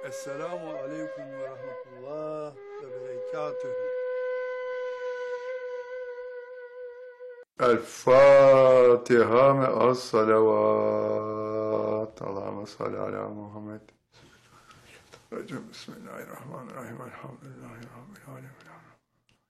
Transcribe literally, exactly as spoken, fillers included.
Esselamu aleyküm ve rahmetullah ve berekatühü. El Fatiha me'as salavat. Allahümme salli ala Muhammed. Bismillahirrahmanirrahim. Elhamdülillahi Rabbil alemin.